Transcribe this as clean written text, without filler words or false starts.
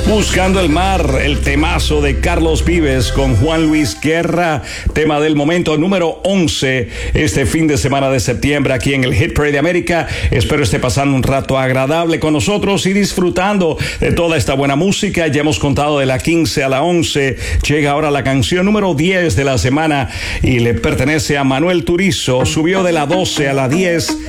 Buscando el mar, el temazo de Carlos Vives con Juan Luis Guerra, tema del momento número 11 este fin de semana de septiembre aquí en el Hit Parade de América. Espero esté pasando un rato agradable con nosotros y disfrutando de toda esta buena música. Ya hemos contado de la 15 a la 11. Llega ahora la canción número 10 de la semana y le pertenece a Manuel Turizo. Subió de la 12 a la 10.